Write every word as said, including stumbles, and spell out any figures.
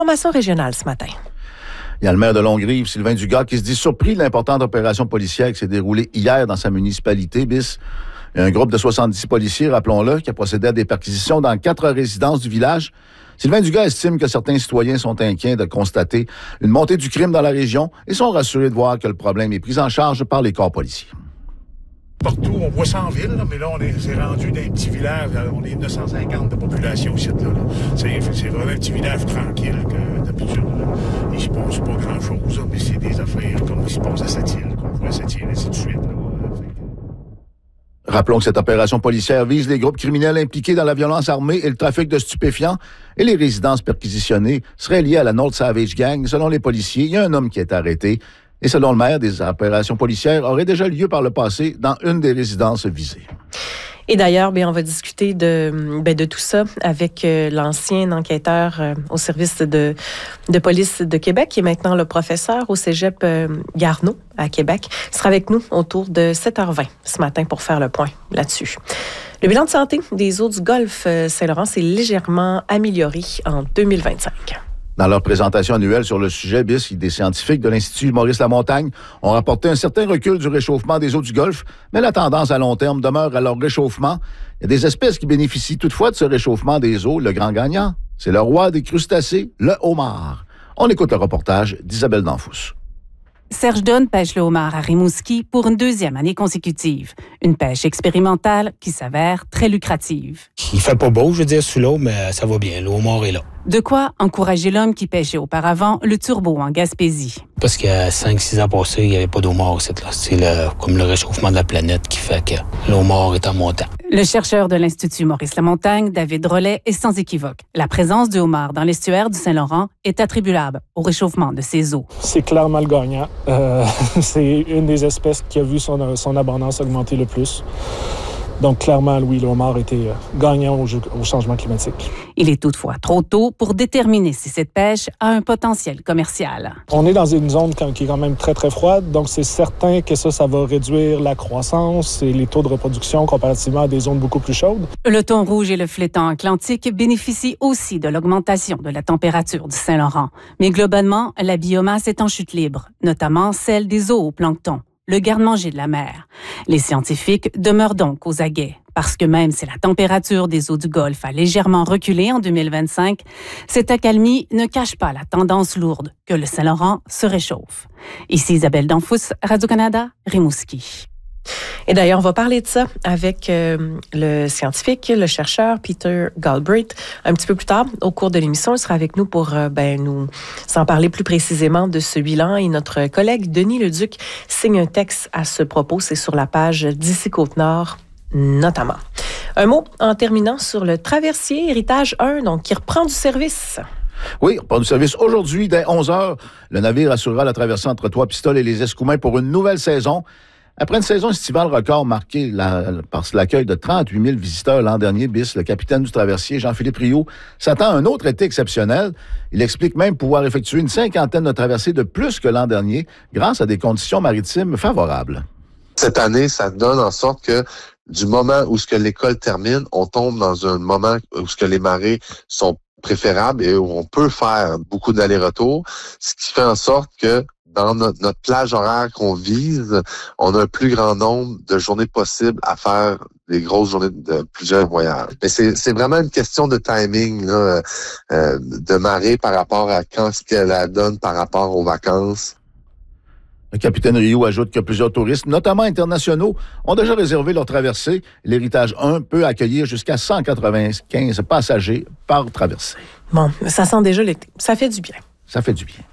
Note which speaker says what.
Speaker 1: Information régionale ce matin.
Speaker 2: Il y a le maire de Longrive, Sylvain Dugas, qui se dit surpris de l'importante opération policière qui s'est déroulée hier dans sa municipalité, Bis. Il y a un groupe de soixante-dix policiers, rappelons-le, qui a procédé à des perquisitions dans quatre résidences du village. Sylvain Dugas estime que certains citoyens sont inquiets de constater une montée du crime dans la région et sont rassurés de voir que le problème est pris en charge par les corps policiers.
Speaker 3: Partout, on voit ça en ville, là, mais là, on est, c'est rendu dans un petit village. On est neuf cent cinquante de population ici. Là, là. C'est, c'est vraiment un petit village tranquille que d'habitude. Là. Il ne se passe pas grand-chose, là, mais c'est des affaires comme il se passe à cette île, qu'on voit à cette île, ainsi de suite. Là.
Speaker 2: Rappelons que cette opération policière vise les groupes criminels impliqués dans la violence armée et le trafic de stupéfiants, et les résidences perquisitionnées seraient liées à la North Savage Gang. Selon les policiers, il y a un homme qui est arrêté. Et selon le maire, des opérations policières auraient déjà lieu par le passé dans une des résidences visées.
Speaker 1: Et d'ailleurs, bien, on va discuter de, bien, de tout ça avec euh, l'ancien enquêteur euh, au service de, de police de Québec, qui est maintenant le professeur au cégep euh, Garneau à Québec. Il sera avec nous autour de sept heures vingt ce matin pour faire le point là-dessus. Le bilan de santé des eaux du golfe Saint-Laurent s'est légèrement amélioré en deux mille vingt-cinq.
Speaker 2: Dans leur présentation annuelle sur le sujet, Bis, des scientifiques de l'Institut Maurice Lamontagne ont rapporté un certain recul du réchauffement des eaux du Golfe, mais la tendance à long terme demeure à leur réchauffement. Il y a des espèces qui bénéficient toutefois de ce réchauffement des eaux. Le grand gagnant, c'est le roi des crustacés, le homard. On écoute le reportage d'Isabelle Danfous.
Speaker 4: Serge Donne pêche le homard à Rimouski pour une deuxième année consécutive. Une pêche expérimentale qui s'avère très lucrative.
Speaker 5: Il fait pas beau, je veux dire, sous l'eau, mais ça va bien. Le homard est là.
Speaker 4: De quoi encourager l'homme qui pêchait auparavant le turbo en Gaspésie.
Speaker 5: Parce qu'il y a cinq six ans passés, il n'y avait pas d'homard ici. C'est le, comme le réchauffement de la planète qui fait que le homard est en montant.
Speaker 4: Le chercheur de l'Institut Maurice Lamontagne, David Rollet, est sans équivoque. La présence du homard dans l'estuaire du Saint-Laurent est attribuable au réchauffement de ses eaux.
Speaker 6: C'est clairement le gagnant. Euh, c'est une des espèces qui a vu son, son abondance augmenter le plus. Donc, clairement, oui, le homard était gagnant au, au changement climatique.
Speaker 4: Il est toutefois trop tôt pour déterminer si cette pêche a un potentiel commercial.
Speaker 6: On est dans une zone qui est quand même très, très froide, donc c'est certain que ça, ça va réduire la croissance et les taux de reproduction comparativement à des zones beaucoup plus chaudes.
Speaker 4: Le thon rouge et le flétan atlantique bénéficient aussi de l'augmentation de la température du Saint-Laurent. Mais globalement, la biomasse est en chute libre, notamment celle des zooplanctons, le garde-manger de la mer. Les scientifiques demeurent donc aux aguets, parce que même si la température des eaux du Golfe a légèrement reculé en deux mille vingt-cinq, cette accalmie ne cache pas la tendance lourde que le Saint-Laurent se réchauffe. Ici Isabelle Danfous, Radio-Canada, Rimouski.
Speaker 1: Et d'ailleurs, on va parler de ça avec euh, le scientifique, le chercheur Peter Galbraith un petit peu plus tard au cours de l'émission. Il sera avec nous pour euh, ben, nous s'en parler plus précisément de ce bilan. Et notre collègue Denis Leduc signe un texte à ce propos. C'est sur la page d'Ici Côte-Nord notamment. Un mot en terminant sur le Traversier Héritage un, donc qui reprend du service.
Speaker 2: Oui, on prend du service aujourd'hui dès onze heures. Le navire assurera la traversée entre Trois-Pistoles et les Escoumins pour une nouvelle saison. Après une saison estivale record marquée la, par l'accueil de trente-huit mille visiteurs l'an dernier, Bis, le capitaine du Traversier, Jean-Philippe Rioux, s'attend à un autre été exceptionnel. Il explique même pouvoir effectuer une cinquantaine de traversées de plus que l'an dernier grâce à des conditions maritimes favorables.
Speaker 7: Cette année, ça donne en sorte que du moment où ce que l'école termine, on tombe dans un moment où ce que les marées sont préférables et où on peut faire beaucoup d'allers-retours, ce qui fait en sorte que dans notre, notre plage horaire qu'on vise, on a un plus grand nombre de journées possibles à faire des grosses journées de plusieurs voyages. Mais c'est, c'est vraiment une question de timing, là, euh, de marée par rapport à quand ce qu'elle la donne par rapport aux vacances.
Speaker 2: Le capitaine Rioux ajoute que plusieurs touristes, notamment internationaux, ont déjà réservé leur traversée. L'Héritage un peut accueillir jusqu'à cent quatre-vingt-quinze passagers par traversée.
Speaker 1: Bon, ça sent déjà l'été. Ça fait du bien.
Speaker 2: Ça fait du bien.